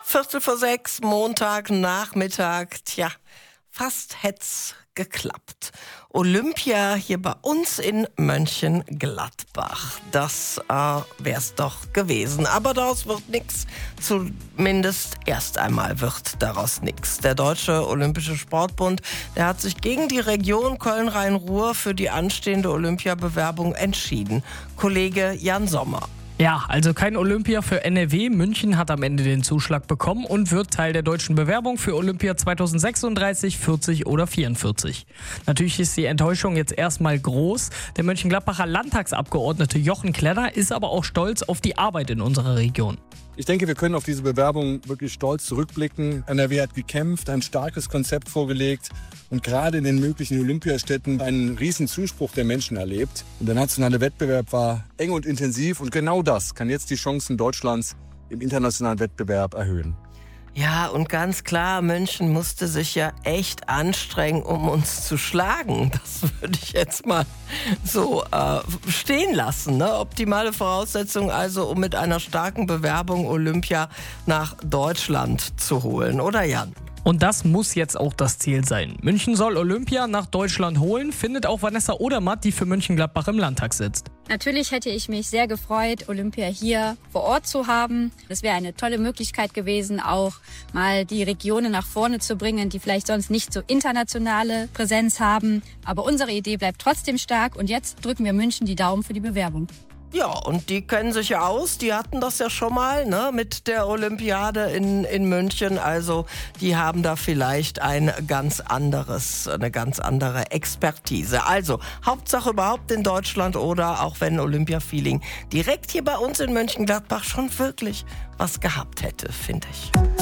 5:45, Montagnachmittag. Tja, fast hätt's geklappt. Olympia hier bei uns in Mönchengladbach. Das wär's doch gewesen. Aber daraus wird nichts. Zumindest erst einmal wird daraus nichts. Der Deutsche Olympische Sportbund, der hat sich gegen die Region Köln-Rhein-Ruhr für die anstehende Olympiabewerbung entschieden. Kollege Jan Sommer. Ja, also kein Olympia für NRW. München hat am Ende den Zuschlag bekommen und wird Teil der deutschen Bewerbung für Olympia 2036, 40 oder 44. Natürlich ist die Enttäuschung jetzt erstmal groß. Der Mönchengladbacher Landtagsabgeordnete Jochen Klenner ist aber auch stolz auf die Arbeit in unserer Region. Ich denke, wir können auf diese Bewerbung wirklich stolz zurückblicken. NRW hat gekämpft, ein starkes Konzept vorgelegt und gerade in den möglichen Olympiastädten einen riesen Zuspruch der Menschen erlebt. Und der nationale Wettbewerb war eng und intensiv und genau das kann jetzt die Chancen Deutschlands im internationalen Wettbewerb erhöhen. Ja, und ganz klar, München musste sich ja echt anstrengen, um uns zu schlagen. Das würde ich jetzt mal so stehen lassen. Ne? Optimale Voraussetzung also, um mit einer starken Bewerbung Olympia nach Deutschland zu holen. Oder Jan? Und das muss jetzt auch das Ziel sein. München soll Olympia nach Deutschland holen, findet auch Vanessa Odermatt, die für Mönchengladbach im Landtag sitzt. Natürlich hätte ich mich sehr gefreut, Olympia hier vor Ort zu haben. Das wäre eine tolle Möglichkeit gewesen, auch mal die Regionen nach vorne zu bringen, die vielleicht sonst nicht so internationale Präsenz haben. Aber unsere Idee bleibt trotzdem stark und jetzt drücken wir München die Daumen für die Bewerbung. Ja, und die kennen sich ja aus, die hatten das ja schon mal, ne, mit der Olympiade in München, also die haben da vielleicht eine ganz andere Expertise. Also, Hauptsache überhaupt in Deutschland oder auch wenn Olympia-Feeling direkt hier bei uns in Mönchengladbach schon wirklich was gehabt hätte, finde ich.